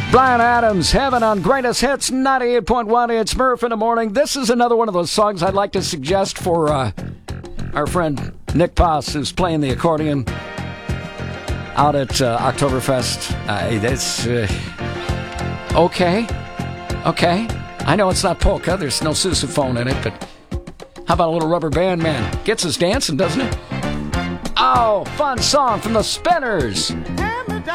Bryan Adams, Heaven on Greatest Hits 98.1. It's Murph in the morning. This is another one of those songs I'd like to suggest for our friend Nick Poss, who's playing the accordion out at Oktoberfest. That's okay. I know it's not polka. There's no sousaphone in it, but how about a little Rubber Band Man? Gets us dancing, doesn't it? Oh, fun song from the Spinners.